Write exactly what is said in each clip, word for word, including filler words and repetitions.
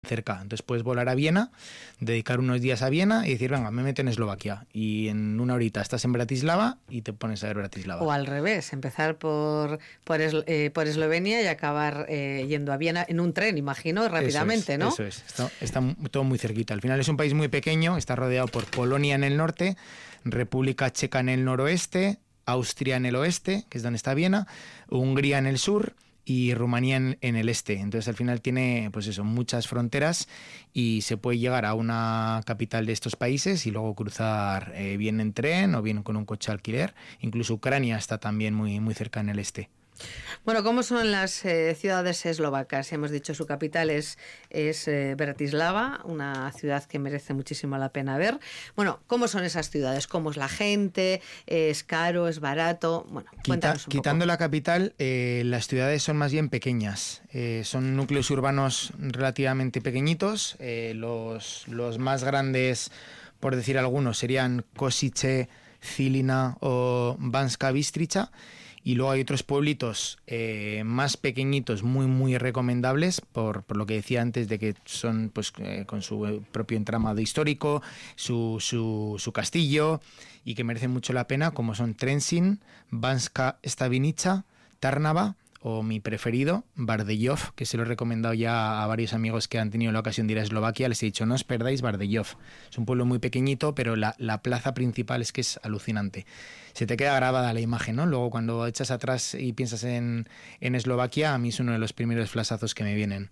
cerca. Entonces puedes volar a Viena, dedicar unos días a Viena y decir, venga, me meto en Eslovaquia. Y en una horita estás en Bratislava y te pones a ver Bratislava. O al revés, empezar por por, es, eh, por Eslovenia y acabar eh, yendo a Viena en un tren, imagino, rápidamente, eso es, ¿no? Eso es, está, está todo muy cerquita. Al final es un país muy pequeño, está rodeado por Polonia en el norte, República Checa en el noroeste, Austria en el oeste, que es donde está Viena, Hungría en el sur y Rumanía en, en el este. Entonces al final tiene pues eso, muchas fronteras y se puede llegar a una capital de estos países y luego cruzar eh, bien en tren o bien con un coche alquiler. Incluso Ucrania está también muy, muy cerca en el este. Bueno, ¿cómo son las eh, ciudades eslovacas? Hemos dicho su capital es, es eh, Bratislava, una ciudad que merece muchísimo la pena ver. Bueno, ¿cómo son esas ciudades? ¿Cómo es la gente? ¿Es caro? ¿Es barato? Bueno, cuéntanos un Quita, Quitando poco. la capital, eh, las ciudades son más bien pequeñas. Eh, son núcleos urbanos relativamente pequeñitos. Eh, los, los más grandes, por decir algunos, serían Košice, Žilina o Banská Bystrica. Y luego hay otros pueblitos eh, más pequeñitos, muy muy recomendables, por, por lo que decía antes de que son pues eh, con su propio entramado histórico, su, su, su castillo, y que merecen mucho la pena, como son Trenčín, Banská Štiavnica, Trnava, o mi preferido, Bardejov, que se lo he recomendado ya a varios amigos que han tenido la ocasión de ir a Eslovaquia. Les he dicho, no os perdáis Bardejov. Es un pueblo muy pequeñito, pero la, la plaza principal es que es alucinante. Se te queda grabada la imagen, ¿no? Luego cuando echas atrás y piensas en, en Eslovaquia, a mí es uno de los primeros flashazos que me vienen.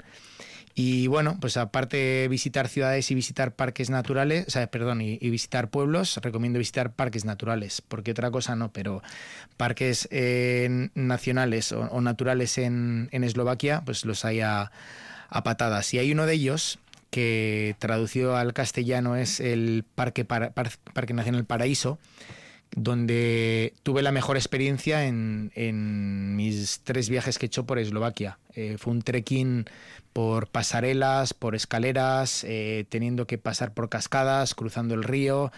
Y bueno, pues aparte de visitar ciudades y visitar parques naturales, o sea, perdón, y, y visitar pueblos, recomiendo visitar parques naturales, porque otra cosa no, pero parques eh, nacionales o, o naturales en, en Eslovaquia, pues los hay a, a patadas. Y hay uno de ellos que traducido al castellano es el Parque, Para, Parque Nacional Paraíso, donde tuve la mejor experiencia en, en mis tres viajes que he hecho por Eslovaquia. Eh, fue un trekking por pasarelas, por escaleras, eh, teniendo que pasar por cascadas, cruzando el río.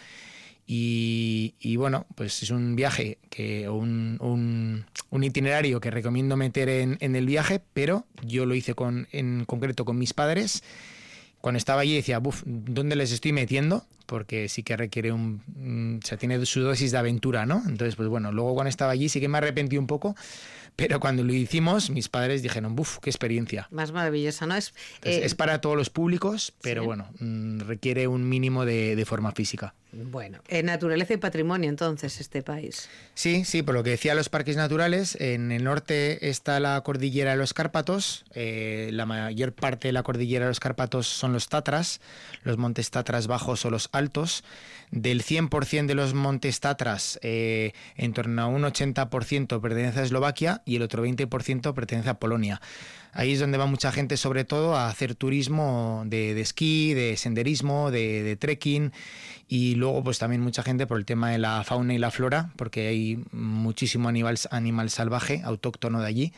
Y, y bueno, pues es un viaje, que un, un, un itinerario que recomiendo meter en, en el viaje, pero yo lo hice con, en concreto con mis padres. Cuando estaba allí decía, buf, ¿dónde les estoy metiendo? Porque sí que requiere un... un o sea, tiene su dosis de aventura, ¿no? Entonces, pues bueno, luego cuando estaba allí sí que me arrepentí un poco, pero cuando lo hicimos, mis padres dijeron, buf, qué experiencia. Más maravillosa, ¿no? Es, Entonces, eh, es para todos los públicos, pero sí. bueno, mmm, requiere un mínimo de, de forma física. Bueno, eh, naturaleza y patrimonio, entonces, este país. Sí, sí, por lo que decía los parques naturales, en el norte está la cordillera de los Cárpatos, eh, la mayor parte de la cordillera de los Cárpatos son los Tatras, los montes Tatras bajos o los altos. Del cien por ciento de los montes Tatras, eh, en torno a un ochenta por ciento pertenece a Eslovaquia y el otro veinte por ciento pertenece a Polonia. Ahí es donde va mucha gente, sobre todo, a hacer turismo de, de esquí, de senderismo, de, de trekking, y luego pues también mucha gente por el tema de la fauna y la flora, porque hay muchísimo animal, animal salvaje, autóctono de allí,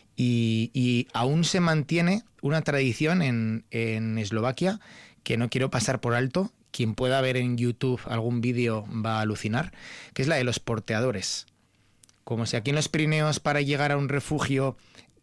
y, y aún se mantiene una tradición en, en Eslovaquia que no quiero pasar por alto. Quien pueda ver en YouTube algún vídeo va a alucinar, que es la de los porteadores. Como si aquí en los Pirineos, para llegar a un refugio,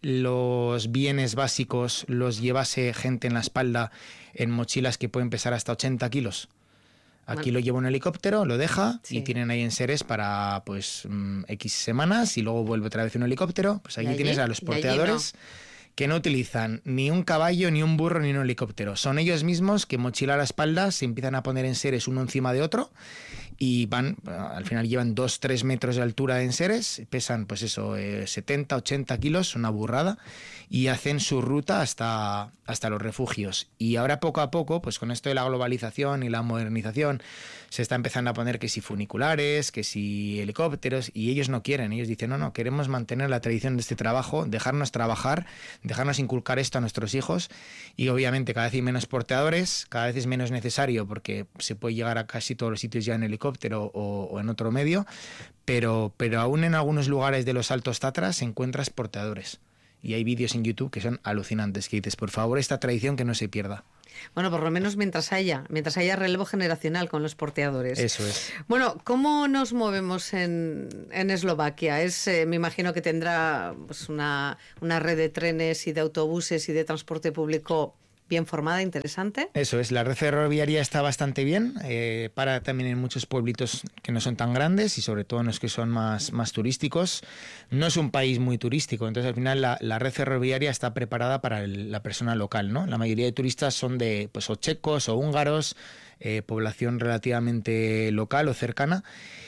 los bienes básicos los llevase gente en la espalda en mochilas que pueden pesar hasta ochenta kilos. Aquí bueno. Lo lleva un helicóptero, lo deja, sí. Y tienen ahí enseres para pues X semanas y luego vuelve otra vez un helicóptero. Pues allí, allí tienes a los porteadores que no utilizan ni un caballo, ni un burro, ni un helicóptero. Son ellos mismos que mochila a la espalda se empiezan a poner enseres uno encima de otro y van, al final llevan dos tres metros de altura de enseres, pesan pues eso, eh, setenta, ochenta kilos, una burrada, y hacen su ruta hasta, hasta los refugios. Y ahora poco a poco, pues con esto de la globalización y la modernización, se está empezando a poner que si funiculares, que si helicópteros, y ellos no quieren, ellos dicen, no, no, queremos mantener la tradición de este trabajo, dejarnos trabajar, dejarnos inculcar esto a nuestros hijos, y obviamente cada vez hay menos porteadores, cada vez es menos necesario porque se puede llegar a casi todos los sitios ya en helicóptero o, o en otro medio, pero, pero aún en algunos lugares de los Altos Tatras encuentras porteadores. Y hay vídeos en YouTube que son alucinantes, que dices, por favor, esta tradición que no se pierda. Bueno, por lo menos mientras haya, mientras haya relevo generacional con los porteadores. Eso es. Bueno, ¿cómo nos movemos en, en Eslovaquia? Es, eh, me imagino que tendrá pues, una, una red de trenes y de autobuses y de transporte público bien formada, interesante. Eso es, la red ferroviaria está bastante bien, eh, para también en muchos pueblitos que no son tan grandes y sobre todo en los que son más, más turísticos. No es un país muy turístico, entonces al final la, la red ferroviaria está preparada para el, la persona local, ¿no? La mayoría de turistas son de pues o checos o húngaros, eh, población relativamente local o cercana.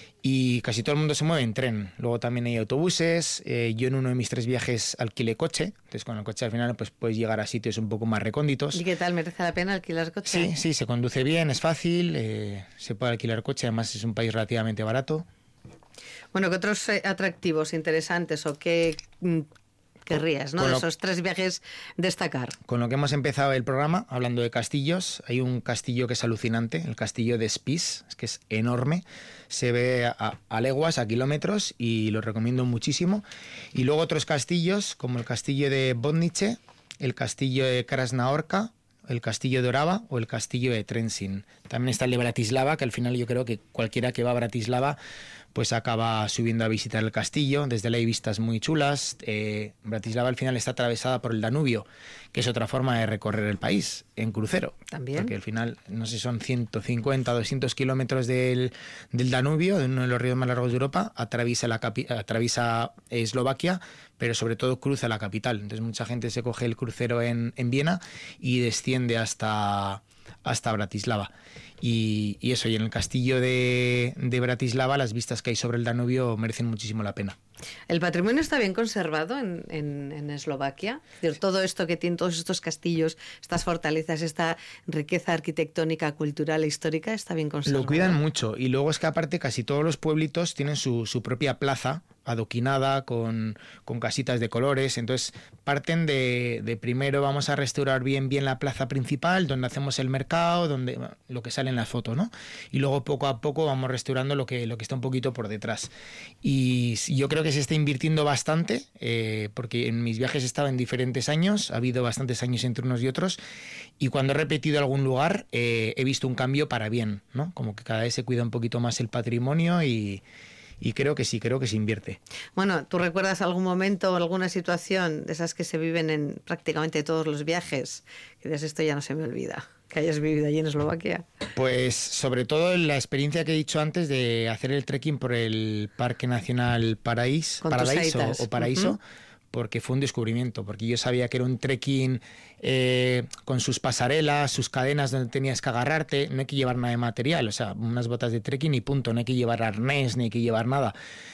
Y casi todo el mundo se mueve en tren. Luego también hay autobuses. Eh, yo en uno de mis tres viajes alquilé coche. Entonces con el coche al final pues puedes llegar a sitios un poco más recónditos. ¿Y qué tal? ¿Merece la pena alquilar coche? Sí, sí, se conduce bien, es fácil, eh, se puede alquilar coche. Además es un país relativamente barato. Bueno, ¿qué otros eh, atractivos interesantes o qué mm, querrías, ¿no? Con de lo- esos tres viajes destacar? Con lo que hemos empezado el programa, hablando de castillos, hay un castillo que es alucinante, el castillo de Spiš, es que es enorme, se ve a, a leguas, a kilómetros y lo recomiendo muchísimo. Y luego otros castillos, como el castillo de Vodnice, el castillo de Krasnaorka, el castillo de Orava o el castillo de Trenčín. También está el de Bratislava, que al final yo creo que cualquiera que va a Bratislava pues acaba subiendo a visitar el castillo. Desde ahí hay vistas muy chulas. Eh, Bratislava al final está atravesada por el Danubio, que es otra forma de recorrer el país, en crucero. También. Porque al final, no sé, son ciento cincuenta, doscientos kilómetros del, del Danubio, de uno de los ríos más largos de Europa, atraviesa, la capi- atraviesa Eslovaquia, pero sobre todo cruza la capital. Entonces mucha gente se coge el crucero en, en Viena y desciende hasta, hasta Bratislava. Y, y eso, y en el castillo de, de Bratislava las vistas que hay sobre el Danubio merecen muchísimo la pena. ¿El patrimonio está bien conservado en, en, en Eslovaquia? Es decir, todo esto que tiene, todos estos castillos, estas fortalezas, esta riqueza arquitectónica, cultural e histórica, ¿está bien conservado? Lo cuidan mucho y luego es que aparte casi todos los pueblitos tienen su, su propia plaza adoquinada con, con casitas de colores. Entonces parten de, de primero vamos a restaurar bien bien la plaza principal, donde hacemos el mercado, donde bueno, lo que sale en la foto, ¿no? Y luego poco a poco vamos restaurando lo que, lo que está un poquito por detrás. Y yo creo que se está invirtiendo bastante, eh, porque en mis viajes he estado en diferentes años, ha habido bastantes años entre unos y otros, y cuando he repetido algún lugar eh, he visto un cambio para bien, ¿no? Como que cada vez se cuida un poquito más el patrimonio y... Y creo que sí, creo que se invierte. Bueno, ¿tú recuerdas algún momento o alguna situación de esas que se viven en prácticamente todos los viajes? Que dices, esto ya no se me olvida, que hayas vivido allí en Eslovaquia. Pues sobre todo la experiencia que he dicho antes de hacer el trekking por el Parque Nacional Paraís, Con tus Paradiso aitas. o Paraíso, Ujú. porque fue un descubrimiento, porque yo sabía que era un trekking eh, con sus pasarelas, sus cadenas donde tenías que agarrarte, no hay que llevar nada de material, o sea, unas botas de trekking y punto, no hay que llevar arnés, ni hay que llevar nada.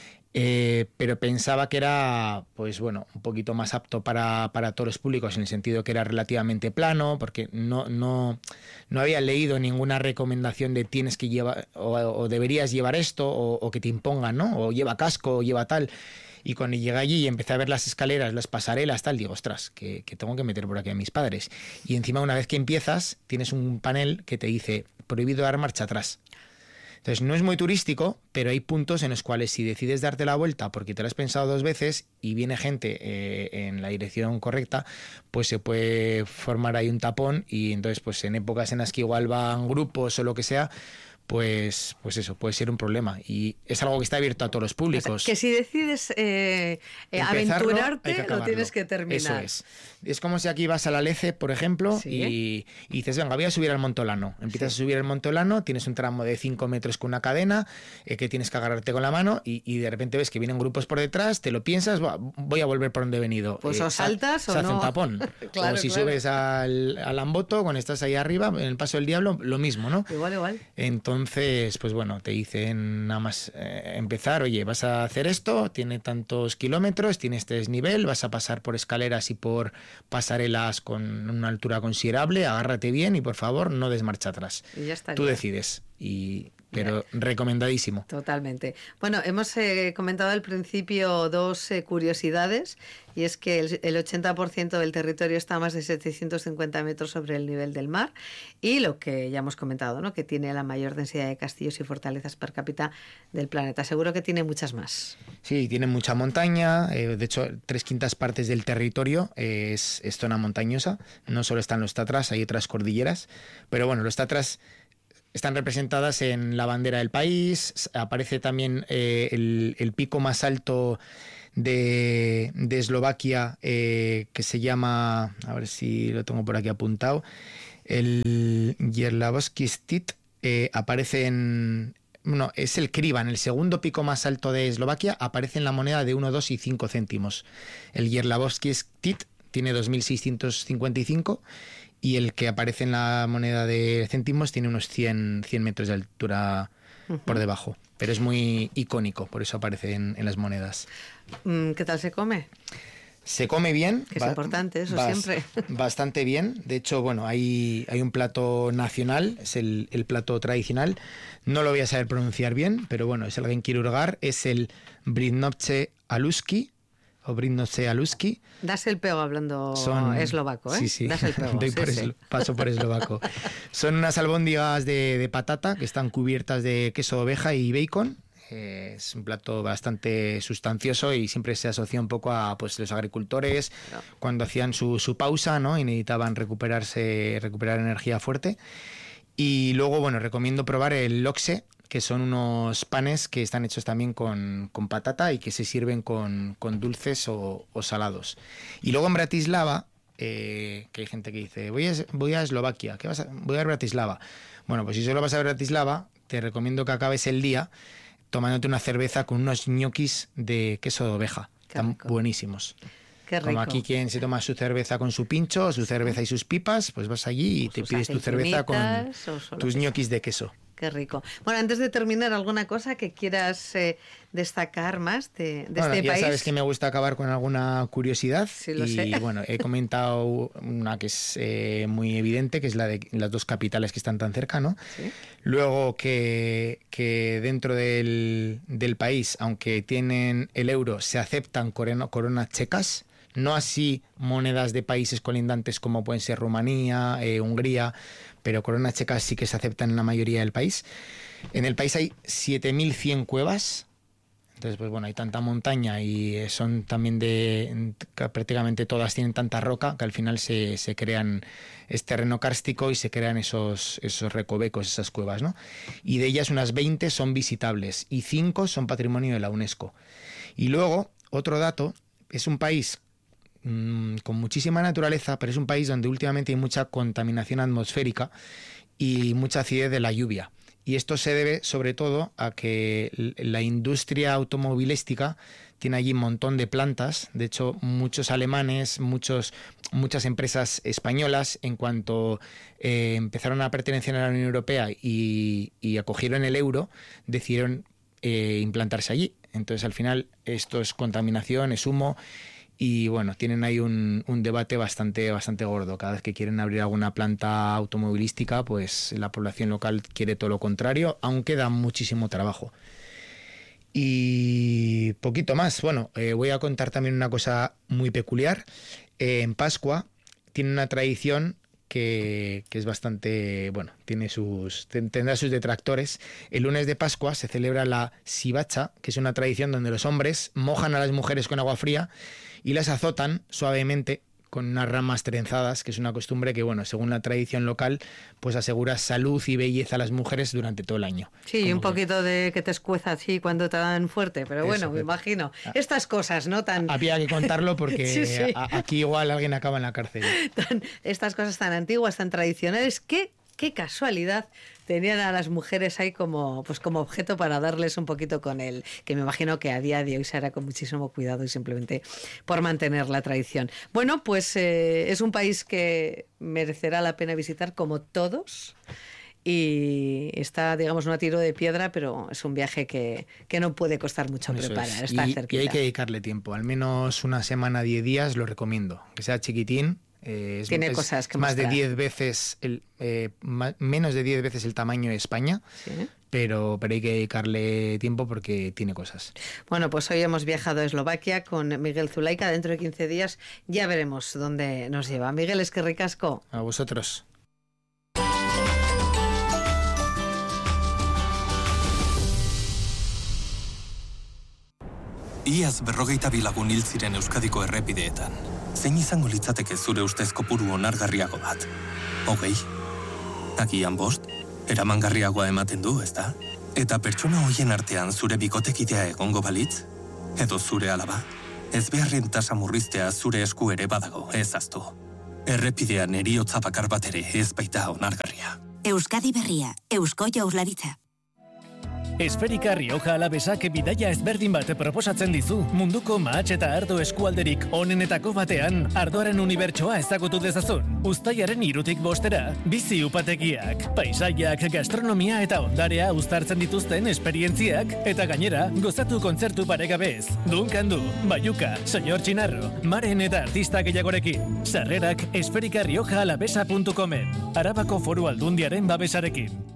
Eh, pero pensaba que era, pues bueno, un poquito más apto para, para todos los públicos, en el sentido que era relativamente plano, porque no, no, no había leído ninguna recomendación de tienes que llevar, o, o deberías llevar esto, o, o que te impongan, ¿no? O lleva casco, o lleva tal. Y cuando llegué allí y empecé a ver las escaleras, las pasarelas, tal, digo, ostras, que, que tengo que meter por aquí a mis padres. Y encima, una vez que empiezas, tienes un panel que te dice, prohibido dar marcha atrás. Entonces, no es muy turístico, pero hay puntos en los cuales si decides darte la vuelta porque te lo has pensado dos veces y viene gente eh, en la dirección correcta, pues se puede formar ahí un tapón y entonces, pues en épocas en las que igual van grupos o lo que sea, pues, pues eso, puede ser un problema. Y es algo que está abierto a todos los públicos. Que si decides eh, eh, Empezarlo, aventurarte, hay que lo acabarlo. tienes que terminar. Eso es. Es como si aquí vas a la Lece, por ejemplo, Sí. y, y dices, venga, voy a subir al Montolano. Empiezas Sí. a subir al Montolano, tienes un tramo de cinco metros con una cadena eh, que tienes que agarrarte con la mano y, y de repente ves que vienen grupos por detrás, te lo piensas, "Buah, voy a volver por donde he venido". Pues Eh, o sa- saltas se o hace no. un tapón. Claro, o si claro. subes al, al Amboto, cuando estás ahí arriba, en el Paso del Diablo, lo mismo, ¿no? Igual, igual. Entonces, pues bueno, te dicen nada más eh, empezar, oye, vas a hacer esto, tiene tantos kilómetros, tiene este desnivel, vas a pasar por escaleras y por pasarelas con una altura considerable, agárrate bien y por favor no des marcha atrás. Y ya está. Tú decides, y, pero recomendadísimo. Totalmente. Bueno, hemos eh, comentado al principio dos eh, curiosidades, y es que el, el ochenta por ciento del territorio está a más de setecientos cincuenta metros sobre el nivel del mar, y lo que ya hemos comentado, ¿no? Que tiene la mayor densidad de castillos y fortalezas per cápita del planeta. Seguro que tiene muchas más. Sí, tiene mucha montaña, eh, de hecho tres quintas partes del territorio eh, es, es zona montañosa, no solo están los Tatras, hay otras cordilleras, pero bueno, los Tatras están representadas en la bandera del país, aparece también eh, el, el pico más alto de, de Eslovaquia eh, que se llama, a ver si lo tengo por aquí apuntado, el Yerlavosky Stit, eh, aparece en... No, es el Krivan, el segundo pico más alto de Eslovaquia, aparece en la moneda de uno, dos y cinco céntimos. El Yerlavosky Stit tiene dos mil seiscientos cincuenta y cinco y el que aparece en la moneda de céntimos tiene unos cien, cien metros de altura uh-huh. por debajo. Pero es muy icónico, por eso aparece en, en las monedas. ¿Qué tal se come? Se come bien. Que es importante, eso bas, siempre. Bastante bien. De hecho, bueno, hay, hay un plato nacional, es el, el plato tradicional. No lo voy a saber pronunciar bien, pero bueno, si alguien quiere hurgar, es el Bridnovce Aluski, o Bridnovce Aluski. Das el pego hablando Son, eslovaco, ¿eh? Sí, sí. Das el pego. Doy sí, por sí. eslo, paso por eslovaco. Son unas albóndigas de, de patata que están cubiertas de queso de oveja y bacon. Es un plato bastante sustancioso y siempre se asocia un poco a pues los agricultores no. cuando hacían su, su pausa, ¿no? Y necesitaban recuperarse, recuperar energía fuerte. Y luego, bueno, recomiendo probar el lokse, que son unos panes que están hechos también con, con patata y que se sirven con, con dulces o, o salados. Y luego en Bratislava, eh, que hay gente que dice, voy a, voy a Eslovaquia, ¿qué vas a, voy a Bratislava. Bueno, pues si solo vas a Bratislava, te recomiendo que acabes el día tomándote una cerveza con unos ñoquis de queso de oveja. Qué Están rico. Buenísimos. Qué rico. Como aquí quien se toma su cerveza con su pincho, su cerveza y sus pipas, pues vas allí y te pides tu cerveza con tus ñoquis de queso. Qué rico. Bueno, antes de terminar, ¿alguna cosa que quieras eh, destacar más de, de bueno, este ya país? Ya sabes que me gusta acabar con alguna curiosidad. Sí, lo y sé. bueno, he comentado una que es eh, muy evidente, que es la de las dos capitales que están tan cerca, ¿no? ¿Sí? Luego que, que dentro del, del país, aunque tienen el euro, se aceptan corona, coronas checas. No así monedas de países colindantes como pueden ser Rumanía, eh, Hungría, pero coronas checas sí que se aceptan en la mayoría del país. En el país hay siete mil cien cuevas, entonces pues bueno, hay tanta montaña y son también de, prácticamente todas tienen tanta roca que al final se, se crean, es terreno kárstico y se crean esos, esos recovecos, esas cuevas, ¿no? Y de ellas unas veinte son visitables y cinco son patrimonio de la UNESCO. Y luego, otro dato, es un país con muchísima naturaleza, pero es un país donde últimamente hay mucha contaminación atmosférica y mucha acidez de la lluvia. Y esto se debe sobre todo a que la industria automovilística tiene allí un montón de plantas. De hecho, muchos alemanes, muchos, muchas empresas españolas, en cuanto eh, empezaron a pertenecer a la Unión Europea y, y acogieron el euro, decidieron eh, implantarse allí. Entonces, al final, esto es contaminación, es humo. Y bueno, tienen ahí un, un debate bastante, bastante gordo. Cada vez que quieren abrir alguna planta automovilística, pues la población local quiere todo lo contrario, aunque da muchísimo trabajo. Y poquito más. Bueno, eh, voy a contar también una cosa muy peculiar. Eh, en Pascua tiene una tradición que, que es bastante, bueno, tiene sus, tendrá sus detractores. El lunes de Pascua se celebra la Sivacha, que es una tradición donde los hombres mojan a las mujeres con agua fría y las azotan suavemente con unas ramas trenzadas, que es una costumbre que, bueno, según la tradición local, pues asegura salud y belleza a las mujeres durante todo el año. Sí, Como un poquito que... de que te escueza así cuando te dan fuerte, pero Eso, bueno, me imagino. Estas cosas, ¿no? Tan... Había que contarlo porque sí, sí. A, aquí igual alguien acaba en la cárcel. Tan, estas cosas tan antiguas, tan tradicionales, qué, qué casualidad tenían a las mujeres ahí como, pues como objeto para darles un poquito con él, que me imagino que a día de hoy se hará con muchísimo cuidado y simplemente por mantener la tradición. Bueno, pues eh, es un país que merecerá la pena visitar como todos y está, digamos, no a tiro de piedra, pero es un viaje que, que no puede costar mucho Eso preparar, es. está y, cerquita. Y hay que dedicarle tiempo, al menos una semana, diez días, lo recomiendo, que sea chiquitín. Eh, es, Tiene es cosas que más mostrar. de diez veces el, eh, más, menos de diez veces el tamaño de España, ¿Sí? pero, pero hay que dedicarle tiempo porque tiene cosas. Bueno, pues hoy hemos viajado a Eslovaquia con Miguel Zulaika. Dentro de quince días ya veremos dónde nos lleva. Miguel, es que ricasco. A vosotros. Iaz berrogeita bi lagun hil ziren Euskadiko errepideetan. Zein izango litzateke zure ustez kopuru onargarriago bat? Hogei? Agian bost? Eramangarriagoa ematen du, ezta? Eta pertsona hoien artean zure bikotekidea egongo balitz? Edo zure alaba? ezbeharren tasa murriztea zure esku ere badago, ez aztu. Errepidean heriotza bakar bat ere ez baita onargarria. Euskadi Berria, Eusko Jaurlaritza. Esferika Rioja Alabesak bidaia ezberdin bat proposatzen dizu. Munduko mahats eta ardo eskualderik onenetako batean, ardoaren unibertsoa ezagutu dezazun. Uztailaren hirutik bostera, bizi upategiak, paisaiak, gastronomia eta ondarea uztartzen dituzten esperientziak, eta gainera, gozatu kontzertu paregabez. Dunkan du, Baiuka, Señor Chinarro, Maren eta artista gehiagorekin. Sarrerak esferika rioja alabesa puntu comen. Arabako Foru Aldundiaren babesarekin.